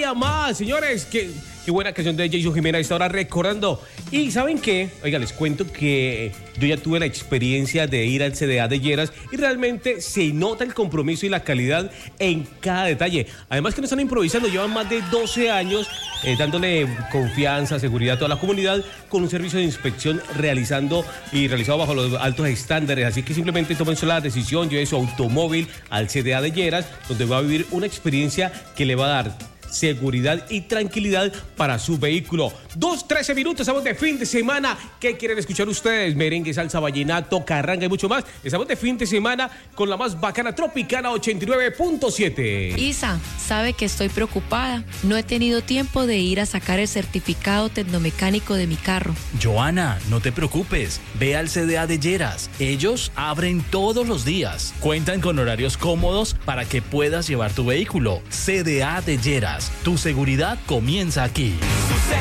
vaya más, señores. Qué buena canción de Jason Jiménez a esta hora recordando. Y ¿saben qué? Oiga, les cuento que yo ya tuve la experiencia de ir al CDA de Lleras y realmente se nota el compromiso y la calidad en cada detalle. Además que no están improvisando, llevan más de 12 años dándole confianza, seguridad a toda la comunidad con un servicio de inspección realizado bajo los altos estándares. Así que simplemente tomen la decisión, lleve su automóvil al CDA de Lleras, donde va a vivir una experiencia que le va a dar seguridad y tranquilidad para su vehículo. 2:13 minutos, estamos de fin de semana. ¿Qué quieren escuchar ustedes? Merengue, salsa, vallenato, carranga y mucho más. Estamos de fin de semana con la más bacana Tropicana 89.7. Isa, sabe que estoy preocupada. No he tenido tiempo de ir a sacar el certificado tecnomecánico de mi carro. Joana, no te preocupes. Ve al CDA de Lleras. Ellos abren todos los días. Cuentan con horarios cómodos para que puedas llevar tu vehículo. CDA de Lleras. Tu seguridad comienza aquí.